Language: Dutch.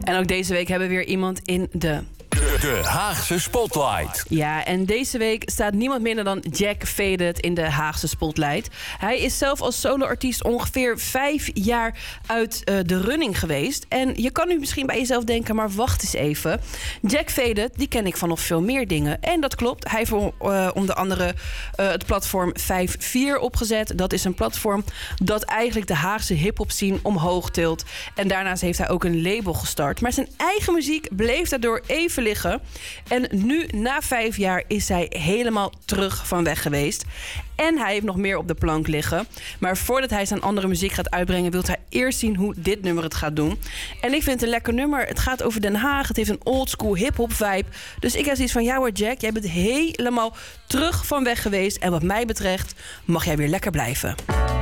En ook deze week hebben we weer iemand in De Haagse Spotlight. Ja, en deze week staat niemand minder dan Jack Faded in de Haagse Spotlight. Hij is zelf als soloartiest ongeveer 5 jaar uit de running geweest. En je kan nu misschien bij jezelf denken, maar wacht eens even. Jack Faded, die ken ik van nog veel meer dingen. En dat klopt. Hij heeft onder andere het platform 5-4 opgezet. Dat is een platform dat eigenlijk de Haagse hiphop scene omhoog tilt. En daarnaast heeft hij ook een label gestart. Maar zijn eigen muziek bleef daardoor even liggen. En nu, na 5 jaar, is hij helemaal terug van weg geweest. En hij heeft nog meer op de plank liggen. Maar voordat hij zijn andere muziek gaat uitbrengen, wil hij eerst zien hoe dit nummer het gaat doen. En ik vind het een lekker nummer. Het gaat over Den Haag. Het heeft een oldschool hip-hop vibe. Dus ik heb zoiets van, ja hoor Jack, jij bent helemaal terug van weg geweest. En wat mij betreft mag jij weer lekker blijven.